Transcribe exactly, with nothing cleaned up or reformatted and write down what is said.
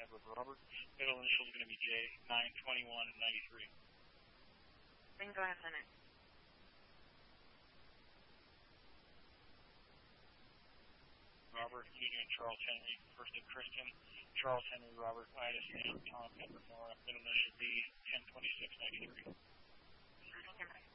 Edward Robert. Middle initial is going to be J, nine twenty-one and ninety-three. Then go ahead, Senate. Robert, Union, Charles Henry, first of Christian, Charles Henry, Robert, Ida, Sam, Tom, Edward, Nora, middle initial B, ten twenty-six ninety-three. Thank you.